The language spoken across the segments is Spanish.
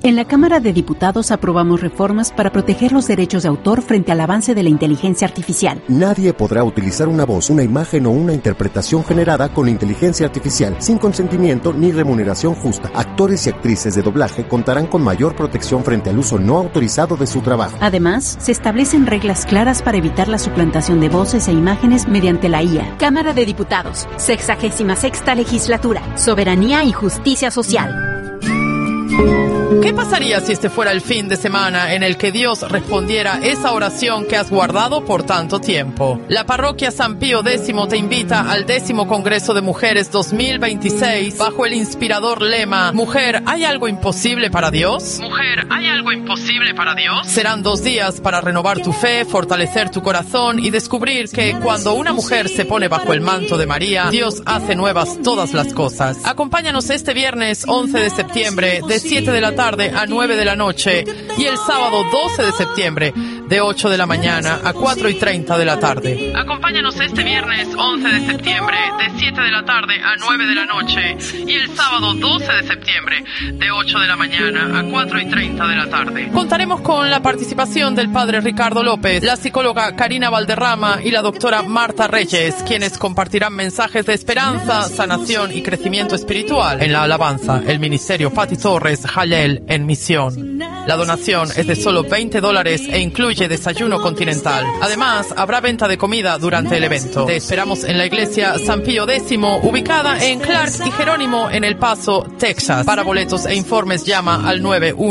En la Cámara de Diputados aprobamos reformas para proteger los derechos de autor frente al avance de la inteligencia artificial. Nadie podrá utilizar una voz, una imagen o una interpretación generada con inteligencia artificial sin consentimiento ni remuneración justa. Actores y actrices de doblaje contarán con mayor protección frente al uso no autorizado de su trabajo. Además, se establecen reglas claras para evitar la suplantación de voces e imágenes mediante la IA. Cámara de Diputados, 66ª Legislatura, Soberanía y Justicia Social. ¿Qué pasaría si este fuera el fin de semana en el que Dios respondiera esa oración que has guardado por tanto tiempo? La parroquia San Pío X te invita al 10º Congreso de Mujeres 2026 bajo el inspirador lema ¿Mujer, hay algo imposible para Dios? ¿Mujer, hay algo imposible para Dios? Serán 2 días para renovar tu fe, fortalecer tu corazón y descubrir que cuando una mujer se pone bajo el manto de María, Dios hace nuevas todas las cosas. Acompáñanos este viernes 11 de septiembre de 7 de la tarde a 9 de la noche y el sábado 12 de septiembre de 8 de la mañana a 4:30 de la tarde. Acompáñanos este viernes 11 de septiembre de 7 de la tarde a 9 de la noche y el sábado 12 de septiembre de 8 de la mañana a 4:30 de la tarde. Contaremos con la participación del padre Ricardo López, la psicóloga Karina Valderrama y la doctora Marta Reyes, quienes compartirán mensajes de esperanza, sanación y crecimiento espiritual. En la alabanza, el ministerio Pati Torres Jalel en misión. La donación es de solo $20 e incluye desayuno continental. Además, habrá venta de comida durante el evento. Te esperamos en la iglesia San Pío X, ubicada en Clark y Jerónimo en El Paso, Texas. Para boletos e informes llama al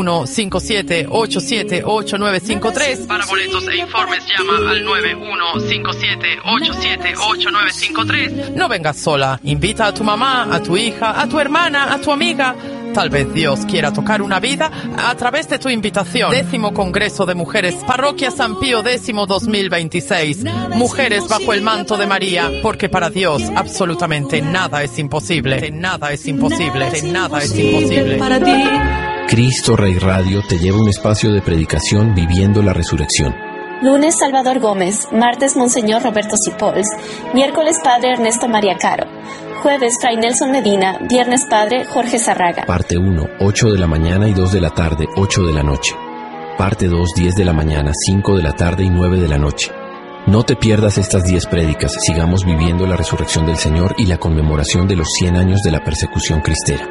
9157878953. Para boletos e informes llama al 9157878953. No vengas sola. Invita a tu mamá, a tu hija, a tu hermana, a tu amiga. Tal vez Dios quiera tocar una vida a través de tu invitación. 10º Congreso de Mujeres, Parroquia San Pío X 2026. Mujeres bajo el manto de María, porque para Dios absolutamente nada es imposible. Nada es imposible. Nada es imposible. Para ti. Cristo Rey Radio te lleva un espacio de predicación viviendo la resurrección. Lunes, Salvador Gómez. Martes, Monseñor Roberto Cipols. Miércoles, Padre Ernesto María Caro. Jueves, Fray Nelson Medina. Viernes, Padre Jorge Zarraga. Parte 1, 8 de la mañana y 2 de la tarde, 8 de la noche. Parte 2, 10 de la mañana, 5 de la tarde y 9 de la noche. No te pierdas estas 10 prédicas. Sigamos viviendo la resurrección del Señor y la conmemoración de los 100 años de la persecución cristera.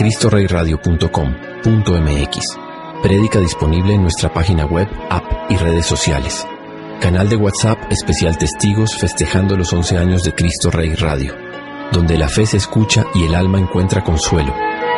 CristoReyRadio.com.mx. Prédica disponible en nuestra página web, app y redes sociales. Canal de WhatsApp especial Testigos festejando los 11 años de Cristo Rey Radio, donde la fe se escucha y el alma encuentra consuelo.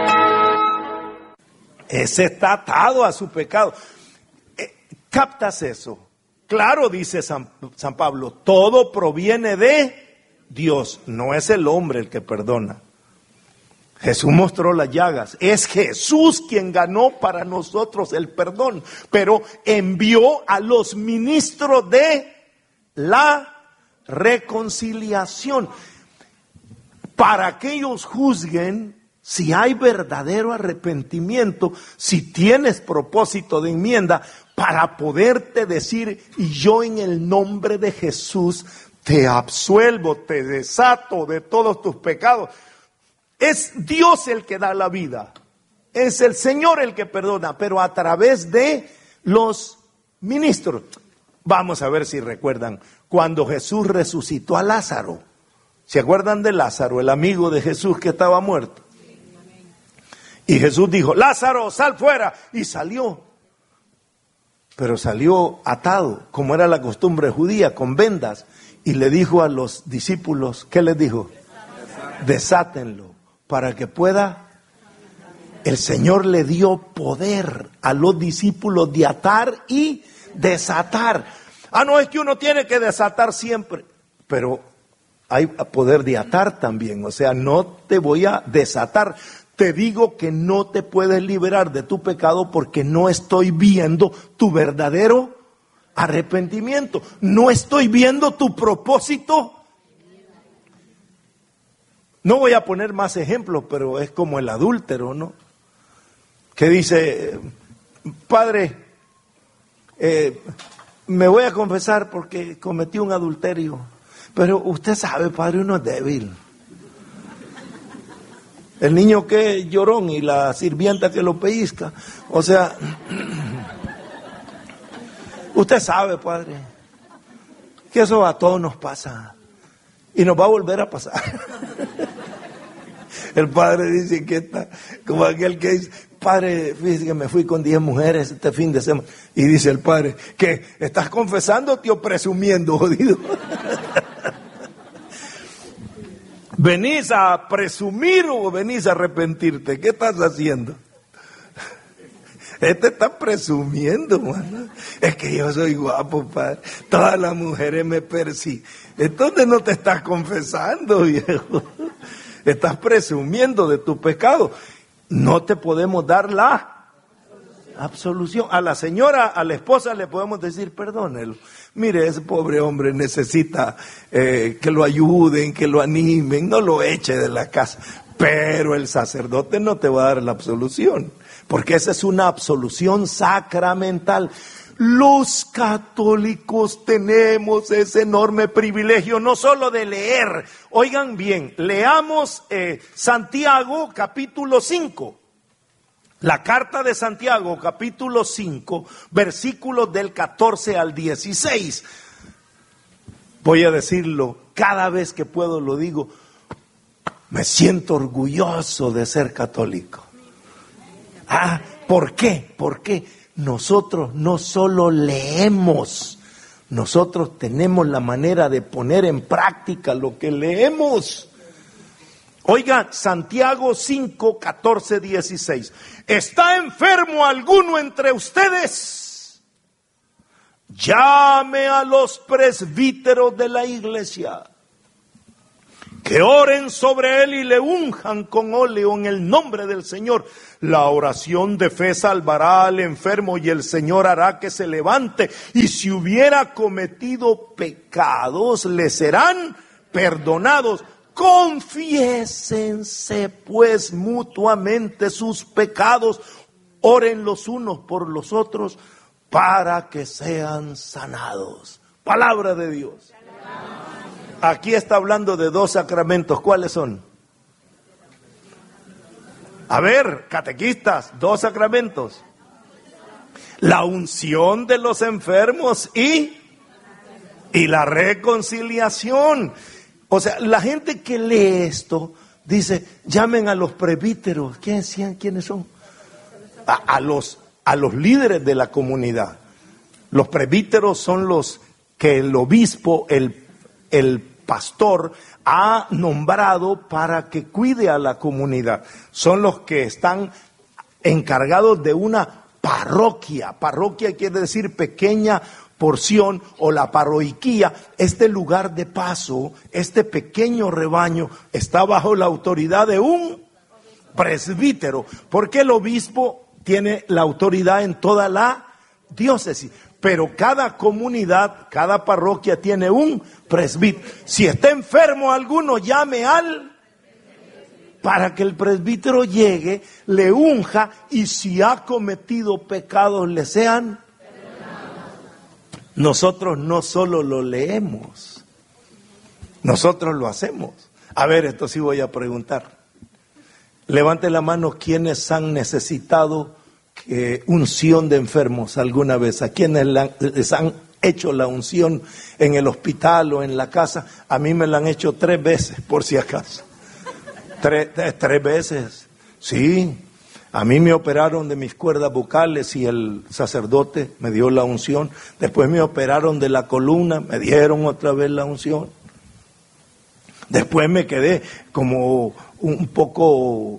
Ese está atado a su pecado. ¿Captas eso? Claro, dice San Pablo, todo proviene de Dios, no es el hombre el que perdona. Jesús mostró las llagas. Es Jesús quien ganó para nosotros el perdón, pero envió a los ministros de la reconciliación para que ellos juzguen si hay verdadero arrepentimiento, si tienes propósito de enmienda, para poderte decir, y yo en el nombre de Jesús te absuelvo, te desato de todos tus pecados. Es Dios el que da la vida, es el Señor el que perdona, pero a través de los ministros. Vamos a ver si recuerdan cuando Jesús resucitó a Lázaro. ¿Se acuerdan de Lázaro, el amigo de Jesús que estaba muerto? Y Jesús dijo, Lázaro, sal fuera, y salió. Pero salió atado, como era la costumbre judía, con vendas, y le dijo a los discípulos, ¿qué les dijo? Desátenlo. Para que pueda, el Señor le dio poder a los discípulos de atar y desatar. No, es que uno tiene que desatar siempre, pero hay poder de atar también. O sea, no te voy a desatar, te digo que no te puedes liberar de tu pecado porque no estoy viendo tu verdadero arrepentimiento, no estoy viendo tu propósito. No voy a poner más ejemplos, pero es como el adúltero, ¿no? Que dice, padre, me voy a confesar porque cometí un adulterio. Pero usted sabe, padre, uno es débil. El niño que es llorón y la sirvienta que lo pellizca. O sea, usted sabe, padre, que eso a todos nos pasa. Y nos va a volver a pasar. El padre dice que está como aquel que dice, padre, fíjese que me fui con 10 mujeres este fin de semana. Y dice el padre, ¿qué? ¿Estás confesando o presumiendo, jodido? ¿Venís a presumir o venís a arrepentirte? ¿Qué estás haciendo? Este está presumiendo, mano. Es que yo soy guapo, padre. Todas las mujeres me persiguen. Entonces no te estás confesando, viejo. Estás presumiendo de tu pecado. No te podemos dar la absolución. A la señora, a la esposa le podemos decir, perdónelo. Mire, ese pobre hombre necesita que lo ayuden, que lo animen, no lo eche de la casa. Pero el sacerdote no te va a dar la absolución, porque esa es una absolución sacramental. Los católicos tenemos ese enorme privilegio, no solo de leer. Oigan bien, leamos Santiago capítulo 5. La carta de Santiago capítulo 5, versículos del 14 al 16. Voy a decirlo, cada vez que puedo lo digo. Me siento orgulloso de ser católico. ¿Por qué? Porque nosotros no solo leemos, nosotros tenemos la manera de poner en práctica lo que leemos. Oiga, Santiago 5, 14, 16. ¿Está enfermo alguno entre ustedes? Llame a los presbíteros de la iglesia, que oren sobre él y le unjan con óleo en el nombre del Señor. La oración de fe salvará al enfermo y el Señor hará que se levante. Y si hubiera cometido pecados, le serán perdonados. Confiésense pues mutuamente sus pecados. Oren los unos por los otros para que sean sanados. Palabra de Dios. Aquí está hablando de 2 sacramentos. ¿Cuáles son? A ver, catequistas, 2 sacramentos. La unción de los enfermos y la reconciliación. O sea, la gente que lee esto dice, llamen a los presbíteros. ¿Quiénes son? A los líderes de la comunidad. Los presbíteros son los que el obispo, el pastor ha nombrado para que cuide a la comunidad. Son los que están encargados de una parroquia. Parroquia quiere decir pequeña porción o la parroquia. Este lugar de paso, este pequeño rebaño está bajo la autoridad de un presbítero, porque el obispo tiene la autoridad en toda la diócesis. Pero cada comunidad, cada parroquia tiene un presbítero. Si está enfermo alguno, llame para que el presbítero llegue, le unja y si ha cometido pecados le sean. Nosotros no solo lo leemos, nosotros lo hacemos. A ver, esto sí voy a preguntar. Levante la mano quienes han necesitado unción de enfermos alguna vez. ¿A quienes les han hecho la unción en el hospital o en la casa? A mí me la han hecho 3 veces, por si acaso. 3 veces, sí. A mí me operaron de mis cuerdas vocales y el sacerdote me dio la unción. Después me operaron de la columna, me dieron otra vez la unción. Después me quedé como un poco...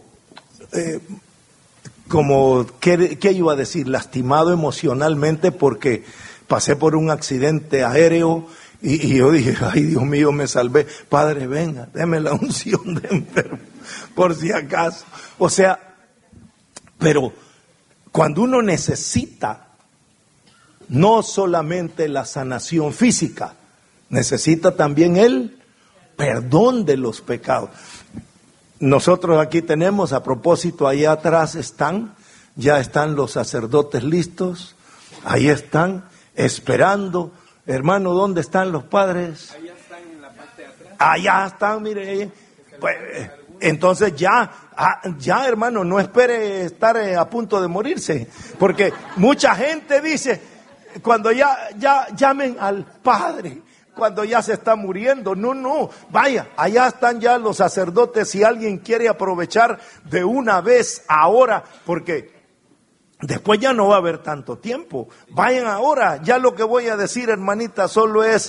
¿qué iba a decir? Lastimado emocionalmente porque pasé por un accidente aéreo y yo dije, ay Dios mío, me salvé. Padre, venga, déme la unción de enfermo, por si acaso. O sea, pero cuando uno necesita no solamente la sanación física, necesita también el perdón de los pecados. Nosotros aquí tenemos, a propósito, allá atrás ya están los sacerdotes listos, ahí están, esperando. Hermano, ¿dónde están los padres? Allá están en la parte de atrás. Allá están, mire, pues, Entonces ya hermano, no espere estar a punto de morirse, porque mucha gente dice, cuando ya llamen al Padre, cuando ya se está muriendo. No, vaya, allá están ya los sacerdotes. Si alguien quiere aprovechar de una vez ahora, porque después ya no va a haber tanto tiempo, vayan ahora. Ya lo que voy a decir, hermanita, solo es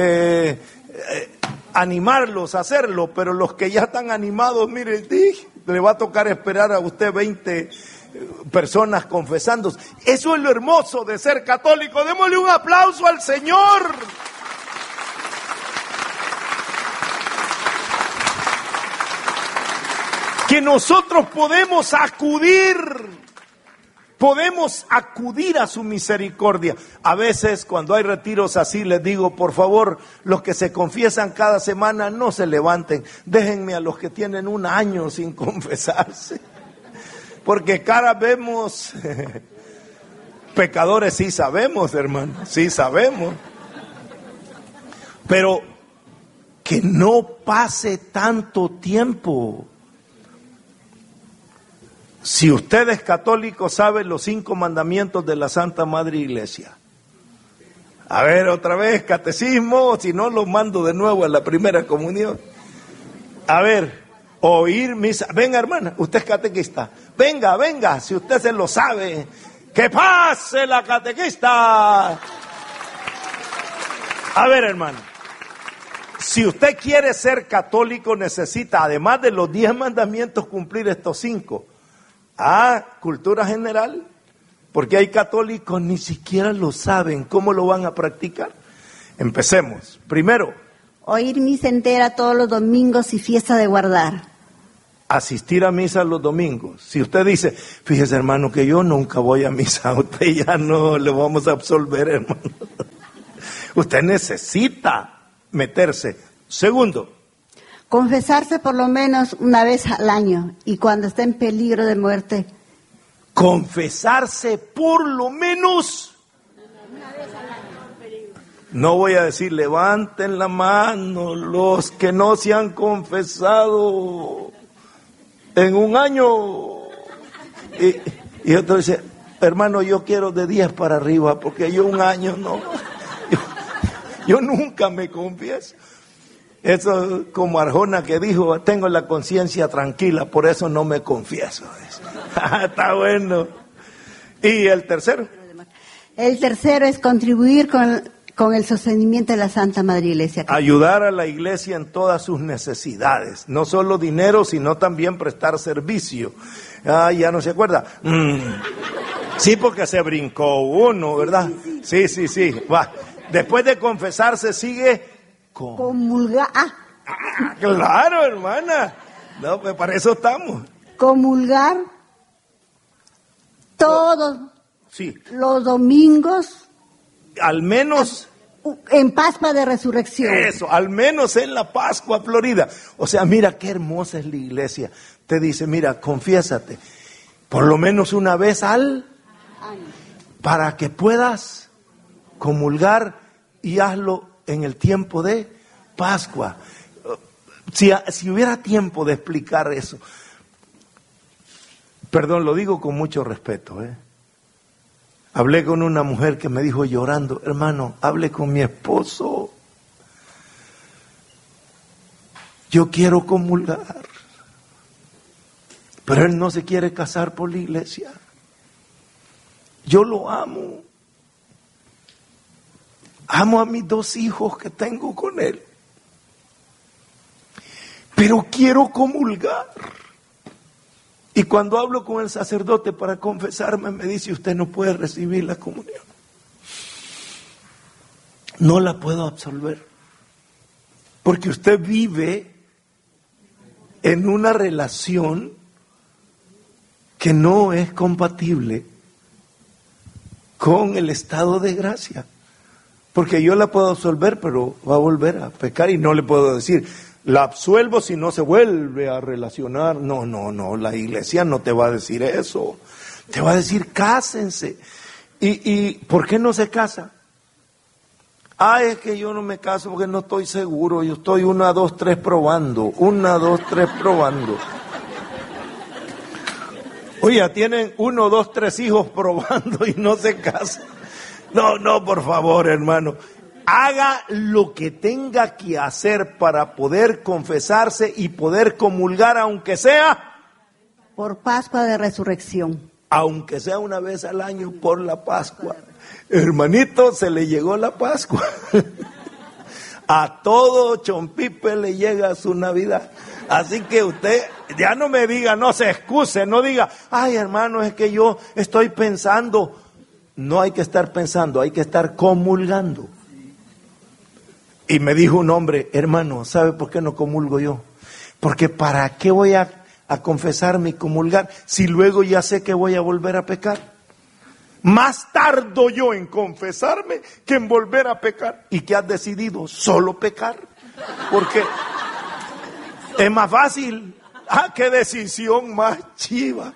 animarlos a hacerlo, pero los que ya están animados, mire, le va a tocar esperar a usted 20 personas confesándose. Eso es lo hermoso de ser católico. Démosle un aplauso al Señor. Que nosotros podemos acudir a su misericordia. A veces cuando hay retiros así les digo, por favor, los que se confiesan cada semana no se levanten, déjenme a los que tienen un año sin confesarse, porque cara vemos, pecadores sí sabemos, hermano, sí sabemos, pero que no pase tanto tiempo. Si usted es católico, sabe los 5 mandamientos de la Santa Madre Iglesia. A ver, otra vez, catecismo, si no los mando de nuevo a la primera comunión. A ver, oír misa. Venga, hermana, usted es catequista. Venga, si usted se lo sabe. ¡Que pase la catequista! A ver, hermano, si usted quiere ser católico, necesita, además de los 10 mandamientos, cumplir estos 5. Cultura general, porque hay católicos ni siquiera lo saben. ¿Cómo lo van a practicar? Empecemos. Primero, oír misa entera todos los domingos y fiesta de guardar. Asistir a misa los domingos. Si usted dice, fíjese hermano que yo nunca voy a misa, a usted ya no le vamos a absolver, hermano. Usted necesita meterse. Segundo, confesarse por lo menos una vez al año y cuando esté en peligro de muerte. Confesarse por lo menos una vez al año. No voy a decir levanten la mano los que no se han confesado en un año. Y otro dice, hermano, yo quiero de 10 para arriba porque yo un año no. Yo nunca me confieso. Eso como Arjona que dijo, tengo la conciencia tranquila, por eso no me confieso. Está bueno. ¿Y el tercero? El tercero es contribuir con el sostenimiento de la Santa Madre Iglesia. Ayudar a la Iglesia en todas sus necesidades, no solo dinero, sino también prestar servicio. Ya no se acuerda. Sí, porque se brincó uno, ¿verdad? Sí. Va. Después de confesarse sigue comulgar. Claro, hermana. No, pues para eso estamos. Comulgar todos los domingos. Al menos en Pascua de Resurrección. Eso, al menos en la Pascua Florida. O sea, mira qué hermosa es la iglesia. Te dice, mira, confiésate por lo menos una vez al año para que puedas comulgar, y hazlo en el tiempo de Pascua. Si hubiera tiempo de explicar eso, perdón, lo digo con mucho respeto, Hablé con una mujer que me dijo llorando, hermano, hable con mi esposo, yo quiero comulgar, pero él no se quiere casar por la iglesia. Yo lo amo. Amo a mis 2 hijos que tengo con él, pero quiero comulgar. Y cuando hablo con el sacerdote para confesarme, me dice, usted no puede recibir la comunión. No la puedo absolver, porque usted vive en una relación que no es compatible con el estado de gracia. Porque yo la puedo absolver, pero va a volver a pecar y no le puedo decir, la absuelvo si no se vuelve a relacionar. No, la iglesia no te va a decir eso. Te va a decir, cásense. ¿Y por qué no se casa? Es que yo no me caso porque no estoy seguro. Yo estoy 1, 2, 3 probando. 1, 2, 3 probando. Oye, ya tienen 1, 2, 3 hijos probando y no se casan. No, por favor, hermano. Haga lo que tenga que hacer para poder confesarse y poder comulgar, aunque sea por Pascua de Resurrección. Aunque sea una vez al año por la Pascua. Hermanito, se le llegó la Pascua. A todo Chompipe le llega su Navidad. Así que usted ya no me diga, no se excuse, no diga, ay hermano, es que yo estoy pensando. No hay que estar pensando, hay que estar comulgando. Y me dijo un hombre, hermano, ¿sabe por qué no comulgo yo? Porque ¿para qué voy a confesarme y comulgar si luego ya sé que voy a volver a pecar? Más tardo yo en confesarme que en volver a pecar. ¿Y qué has decidido? Solo pecar. Porque es más fácil. Qué decisión más chiva.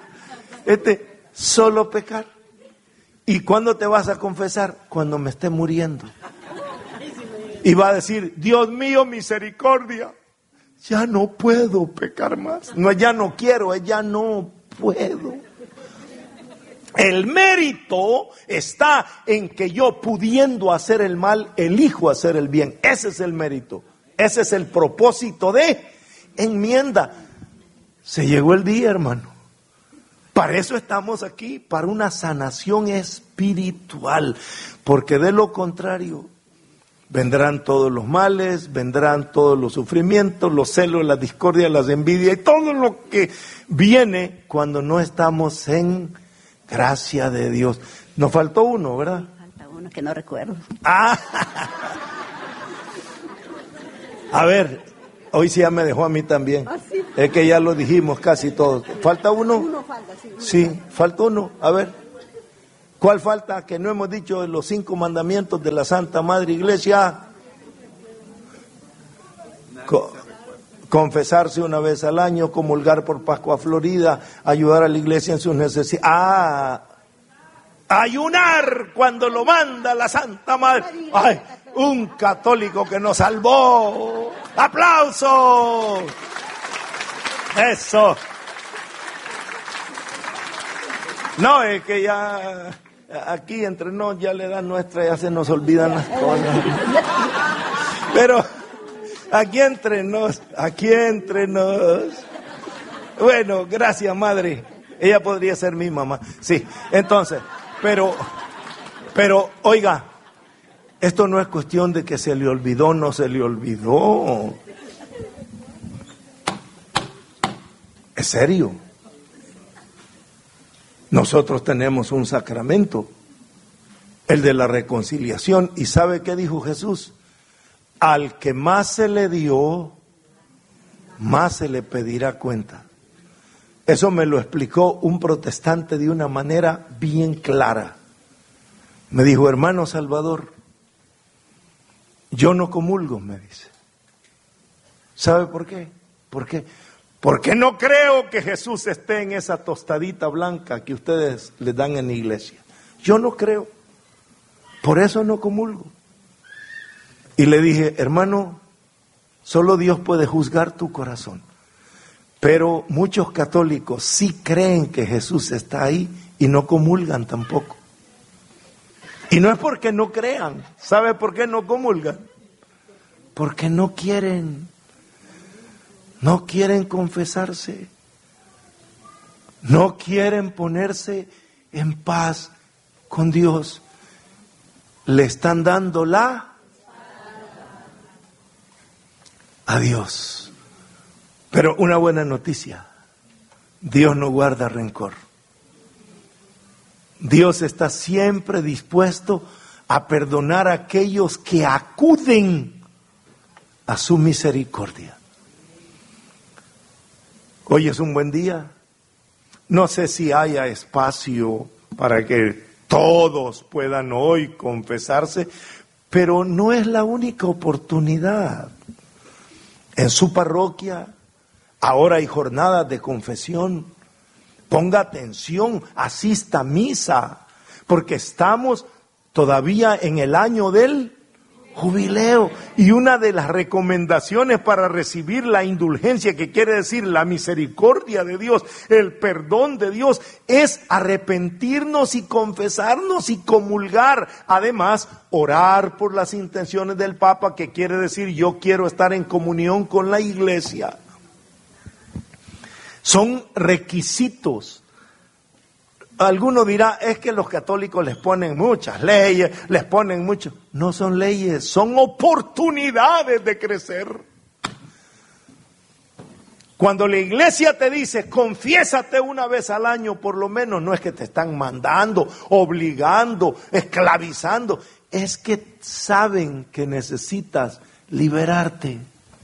Solo pecar. ¿Y cuándo te vas a confesar? Cuando me esté muriendo. Y va a decir, Dios mío, misericordia. Ya no puedo pecar más. No, ya no quiero, ya no puedo. El mérito está en que yo, pudiendo hacer el mal, elijo hacer el bien. Ese es el mérito. Ese es el propósito de enmienda. Se llegó el día, hermano. Para eso estamos aquí, para una sanación espiritual. Porque de lo contrario, vendrán todos los males, vendrán todos los sufrimientos, los celos, la discordia, las envidias y todo lo que viene cuando no estamos en gracia de Dios. Nos faltó uno, ¿verdad? Falta uno que no recuerdo. A ver, hoy sí ya me dejó a mí también. ¿Sí? Es que ya lo dijimos casi todos. ¿Falta uno? Uno falta, sí. Sí, falta uno. A ver, ¿cuál falta? Que no hemos dicho los 5 mandamientos de la Santa Madre Iglesia. Confesarse una vez al año, comulgar por Pascua Florida, ayudar a la iglesia en sus necesidades. Ayunar cuando lo manda la Santa Madre. ¡Ay! Un católico que nos salvó. ¡Aplausos! Eso. No, es que ya aquí entre nos ya la edad nuestra ya se nos olvidan las cosas. Pero aquí entre nos. Bueno, gracias, madre. Ella podría ser mi mamá. Sí, entonces, pero, oiga, esto no es cuestión de que se le olvidó, no se le olvidó. Es serio. Nosotros tenemos un sacramento, el de la reconciliación. ¿Y sabe qué dijo Jesús? Al que más se le dio, más se le pedirá cuenta. Eso me lo explicó un protestante de una manera bien clara. Me dijo, hermano Salvador, yo no comulgo, me dice. ¿Sabe por qué? ¿Por qué? Porque no creo que Jesús esté en esa tostadita blanca que ustedes le dan en la iglesia. Yo no creo. Por eso no comulgo. Y le dije, hermano, solo Dios puede juzgar tu corazón. Pero muchos católicos sí creen que Jesús está ahí y no comulgan tampoco. Y no es porque no crean. ¿Sabe por qué no comulgan? Porque no quieren. No quieren confesarse. No quieren ponerse en paz con Dios. Le están dando a Dios. Pero una buena noticia, Dios no guarda rencor. Dios está siempre dispuesto a perdonar a aquellos que acuden a su misericordia. Hoy es un buen día. No sé si haya espacio para que todos puedan hoy confesarse, pero no es la única oportunidad. En su parroquia, ahora hay jornadas de confesión. Ponga atención, asista a misa, porque estamos todavía en el año del Jubileo. Y una de las recomendaciones para recibir la indulgencia, que quiere decir la misericordia de Dios, el perdón de Dios, es arrepentirnos y confesarnos y comulgar. Además, orar por las intenciones del Papa, que quiere decir yo quiero estar en comunión con la iglesia. Son requisitos. Alguno dirá, es que los católicos les ponen muchas leyes, les ponen mucho. No son leyes, son oportunidades de crecer. Cuando la iglesia te dice, confiésate una vez al año por lo menos, no es que te están mandando, obligando, esclavizando. Es que saben que necesitas liberarte,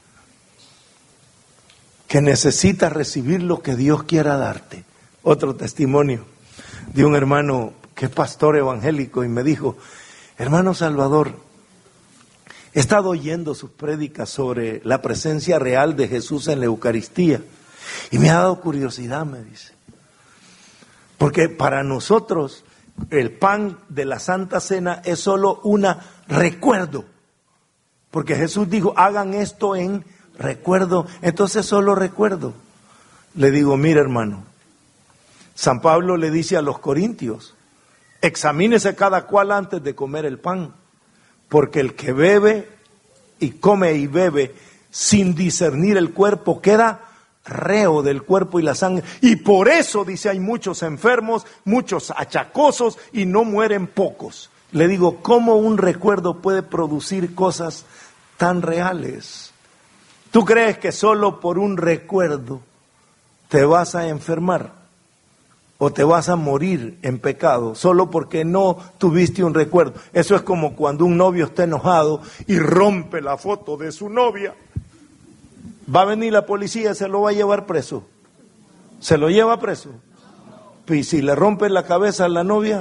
que necesitas recibir lo que Dios quiera darte. Otro testimonio de un hermano que es pastor evangélico y me dijo, hermano Salvador, he estado oyendo sus prédicas sobre la presencia real de Jesús en la Eucaristía y me ha dado curiosidad, me dice, porque para nosotros el pan de la Santa Cena es solo un recuerdo, porque Jesús dijo, hagan esto en recuerdo, entonces solo recuerdo. Le digo, mira hermano, San Pablo le dice a los corintios, examínese cada cual antes de comer el pan, porque el que bebe y come y bebe sin discernir el cuerpo queda reo del cuerpo y la sangre. Y por eso, dice, hay muchos enfermos, muchos achacosos y no mueren pocos. Le digo, ¿cómo un recuerdo puede producir cosas tan reales? ¿Tú crees que solo por un recuerdo te vas a enfermar? ¿O te vas a morir en pecado solo porque no tuviste un recuerdo? Eso es como cuando un novio está enojado y rompe la foto de su novia. Va a venir la policía y se lo va a llevar preso. ¿Se lo lleva preso? Y si le rompe la cabeza a la novia,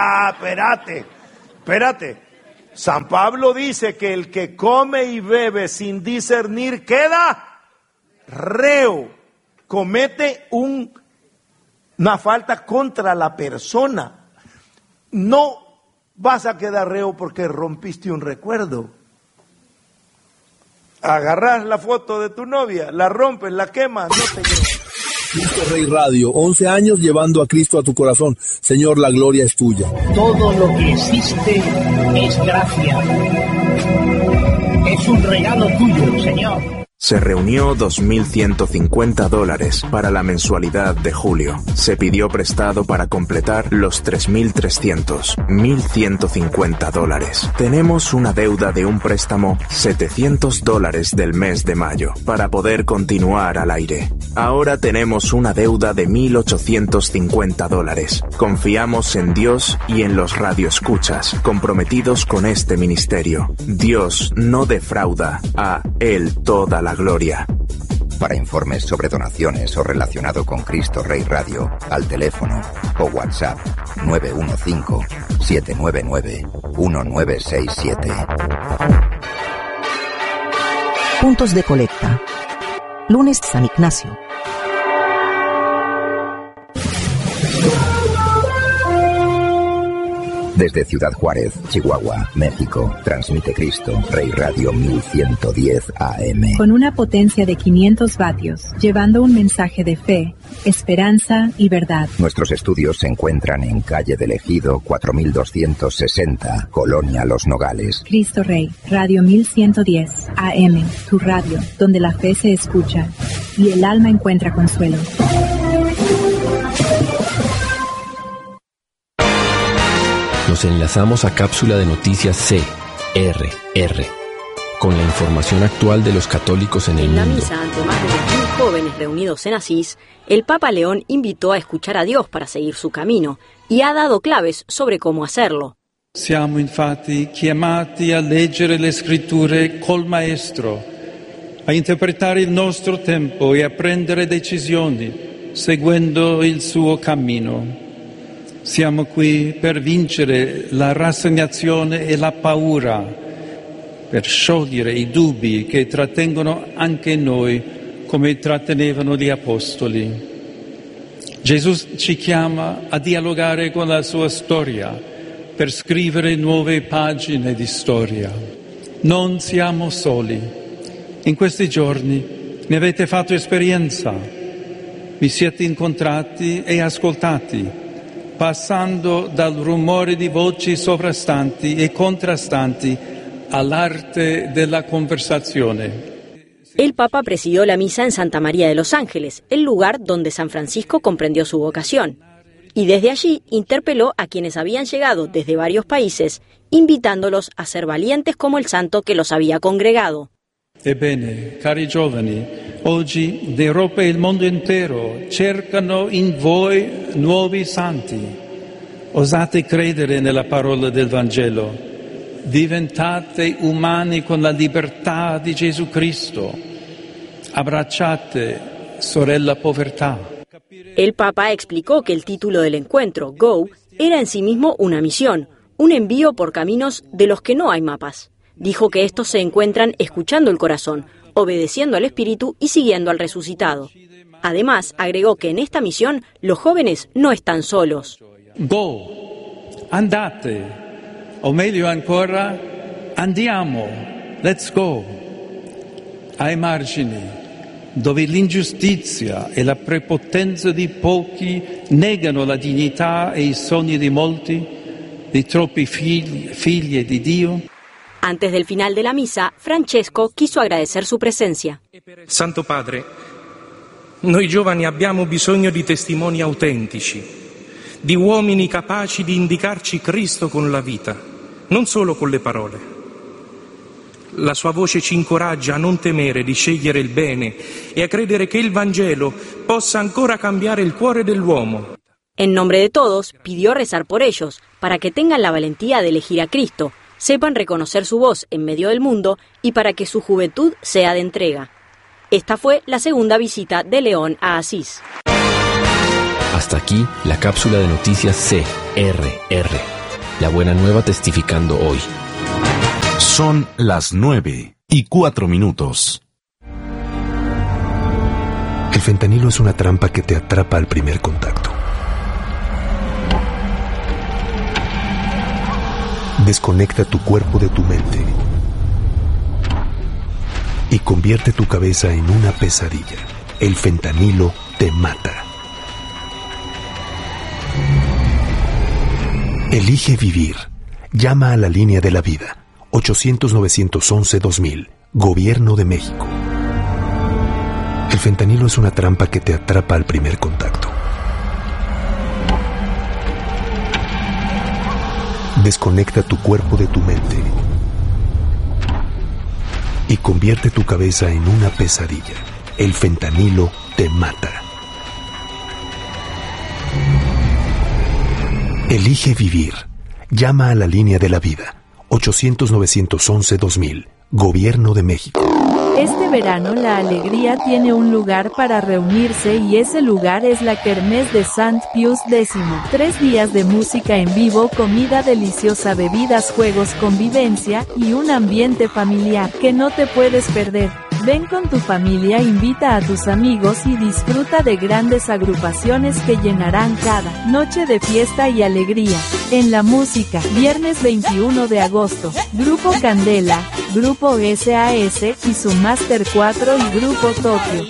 espérate. San Pablo dice que el que come y bebe sin discernir queda reo, comete una falta contra la persona. No vas a quedar reo porque rompiste un recuerdo. Agarras la foto de tu novia, la rompes, la quemas, no te llevas. Cristo Rey Radio, 11 años llevando a Cristo a tu corazón. Señor, la gloria es tuya. Todo lo que existe es gracia. Es un regalo tuyo, Señor. Se reunió $2.150 para la mensualidad de julio. Se pidió prestado para completar los 3.300, $1.150. Tenemos una deuda de un préstamo $700 del mes de mayo para poder continuar al aire. Ahora tenemos una deuda de $1.850. Confiamos en Dios y en los radioescuchas comprometidos con este ministerio. Dios no defrauda, a Él toda la gloria. Para informes sobre donaciones o relacionado con Cristo Rey Radio, al teléfono o WhatsApp 915-799-1967. Puntos de colecta. Lunes San Ignacio. Desde Ciudad Juárez, Chihuahua, México, transmite Cristo Rey Radio 1110 AM. Con una potencia de 500 vatios, llevando un mensaje de fe, esperanza y verdad. Nuestros estudios se encuentran en calle del Ejido 4260, Colonia Los Nogales. Cristo Rey, Radio 1110 AM, tu radio, donde la fe se escucha y el alma encuentra consuelo. Nos enlazamos a cápsula de noticias CRR, con la información actual de los católicos en el mundo. En la misa ante más de 10.000 jóvenes reunidos en Asís, el Papa León invitó a escuchar a Dios para seguir su camino y ha dado claves sobre cómo hacerlo. Siamo infatti chiamati a leggere le scritture col Maestro, a interpretare il nostro tempo e a prendere decisioni seguendo il suo cammino. Siamo qui per vincere la rassegnazione e la paura, per sciogliere i dubbi che trattengono anche noi come trattenevano gli apostoli. Gesù ci chiama a dialogare con la sua storia per scrivere nuove pagine di storia. Non siamo soli. In questi giorni ne avete fatto esperienza. Vi siete incontrati e ascoltati, passando dal rumore di voci sovrastanti e contrastanti all'arte della conversazione. El Papa presidió la misa en Santa María de los Ángeles, el lugar donde San Francisco comprendió su vocación. Y desde allí interpeló a quienes habían llegado desde varios países, invitándolos a ser valientes como el santo que los había congregado. Ebbene, cari giovani, oggi l'Europa e il mondo intero cercano in voi nuovi santi. Osate credere nella parola del Vangelo. Diventate umani con la libertà di Gesù Cristo. Abbracciate, sorella povertà. El Papa explicó que el título del encuentro, Go, era en sí mismo una misión, un envío por caminos de los que no hay mapas. Dijo que estos se encuentran escuchando el corazón, obedeciendo al Espíritu y siguiendo al resucitado. Además, agregó que en esta misión los jóvenes no están solos. Go, andate, o meglio ancora, andiamo, let's go, ai margini, dove l'ingiustizia e la prepotenza di pochi negano la dignità e i sogni di molti, di troppi figli di Dio. Antes del final de la misa, Francesco quiso agradecer su presencia. Santo Padre, noi giovani abbiamo bisogno di testimoni autentici, di uomini capaci di indicarci Cristo con la vita, non solo con le parole. La sua voce ci incoraggia a non temere di scegliere il bene e a credere che il Vangelo possa ancora cambiare il cuore dell'uomo. En nombre de todos, pidió rezar por ellos, para que tengan la valentía de elegir a Cristo, sepan reconocer su voz en medio del mundo y para que su juventud sea de entrega. Esta fue la segunda visita de León a Asís. Hasta aquí la cápsula de noticias CRR. La buena nueva testificando hoy. Son las 9:04. El fentanilo es una trampa que te atrapa al primer contacto. Desconecta tu cuerpo de tu mente y convierte tu cabeza en una pesadilla. El fentanilo te mata. Elige vivir. Llama a la línea de la vida. 800-911-2000. Gobierno de México. El fentanilo es una trampa que te atrapa al primer contacto. Desconecta tu cuerpo de tu mente y convierte tu cabeza en una pesadilla. El fentanilo te mata. Elige vivir. Llama a la línea de la vida. 800-911-2000. Gobierno de México. Este verano la alegría tiene un lugar para reunirse y ese lugar es la Kermés de Sant Pius X. 3 días de música en vivo, comida deliciosa, bebidas, juegos, convivencia y un ambiente familiar que no te puedes perder. Ven con tu familia, invita a tus amigos y disfruta de grandes agrupaciones que llenarán cada noche de fiesta y alegría. En la música, viernes 21 de agosto, Grupo Candela, Grupo SAS y su Master 4 y Grupo Tokio.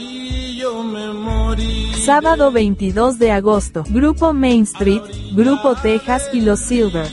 Sábado 22 de agosto, Grupo Main Street, Grupo Texas y los Silver.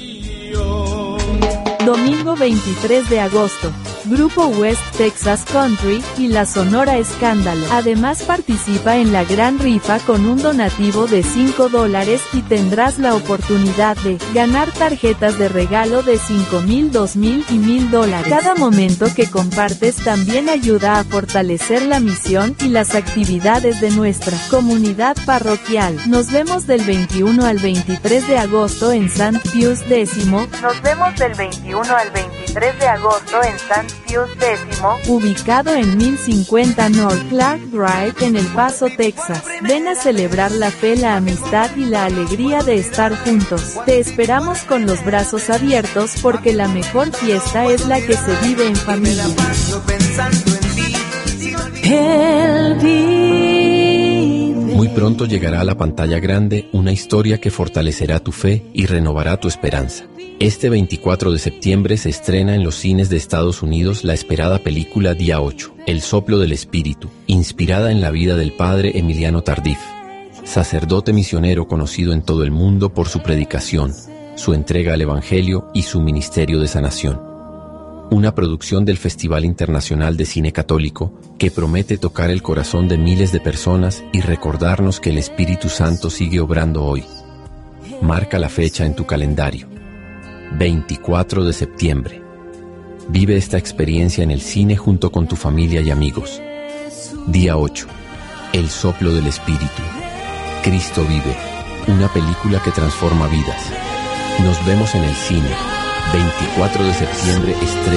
Domingo 23 de agosto, Grupo West Texas Country y la Sonora Escándalo. Además participa en la gran rifa con un donativo de $5 y tendrás la oportunidad de ganar tarjetas de regalo de $5,000, $2,000 y $1,000. Cada momento que compartes también ayuda a fortalecer la misión y las actividades de nuestra comunidad parroquial. Nos vemos del 21 al 23 de agosto en Sant Pius X. Nos vemos del 21 al 23 de agosto en Sant Pius X, ubicado en 1050 North Clark Drive en El Paso, Texas. Ven a celebrar la fe, la amistad y la alegría de estar juntos. Te esperamos con los brazos abiertos porque la mejor fiesta es la que se vive en familia. Muy Pronto llegará a la pantalla grande una historia que fortalecerá tu fe y renovará tu esperanza. Este 24 de septiembre se estrena en los cines de Estados Unidos la esperada película Día 8, El soplo del espíritu, inspirada en la vida del padre Emiliano Tardif, sacerdote misionero conocido en todo el mundo por su predicación, su entrega al Evangelio y su ministerio de sanación. Una producción del Festival Internacional de Cine Católico que promete tocar el corazón de miles de personas y recordarnos que el Espíritu Santo sigue obrando hoy. Marca la fecha en tu calendario. 24 de septiembre. Vive esta experiencia en el cine junto con tu familia y amigos. Día 8. El soplo del Espíritu. Cristo vive. Una película que transforma vidas. Nos vemos en el cine. 24 de septiembre estreno